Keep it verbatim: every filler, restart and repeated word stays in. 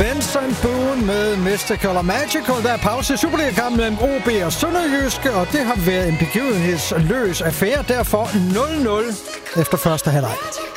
Vincent Boone med Mystical og Magical. Der er pause i Superliga-kampen mellem O B og Sønderjyske, og det har været en begivenhedsløs affære, derfor nul nul efter første halvleg.